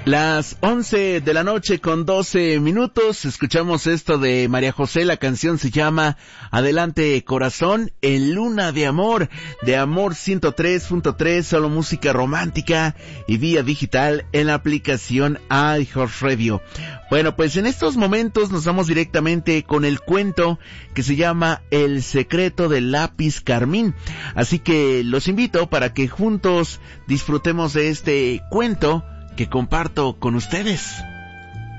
Las 11 de la noche con 12 minutos, escuchamos esto de María José, la canción se llama Adelante Corazón, en Luna de Amor 103.3, solo música romántica y vía digital en la aplicación iHeartRadio. Bueno, pues en estos momentos nos vamos directamente con el cuento que se llama El secreto del lápiz carmín. Así que los invito para que juntos disfrutemos de este cuento que comparto con ustedes.